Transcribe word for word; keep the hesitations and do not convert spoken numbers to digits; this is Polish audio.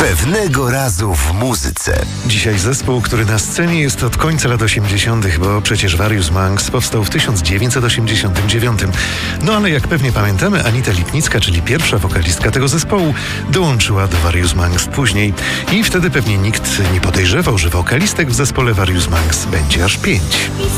Pewnego razu w muzyce. Dzisiaj zespół, który na scenie jest od końca lat osiemdziesiątych, bo przecież Various Monks powstał w tysiąc dziewięćset osiemdziesiątym dziewiątym. No ale jak pewnie pamiętamy, Anita Lipnicka, czyli pierwsza wokalistka tego zespołu, dołączyła do Various Monks później. I wtedy pewnie nikt nie podejrzewał, że wokalistek w zespole Various Monks będzie aż pięć.